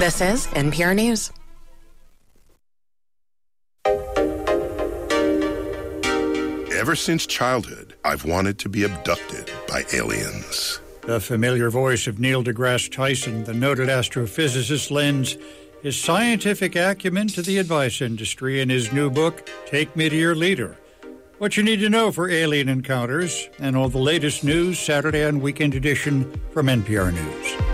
This is NPR News. Ever since childhood, I've wanted to be abducted by aliens. The familiar voice of Neil deGrasse Tyson, the noted astrophysicist, lends his scientific acumen to the advice industry in his new book, Take Me to Your Leader. What you need to know for alien encounters and all the latest news, Saturday and weekend edition from NPR News.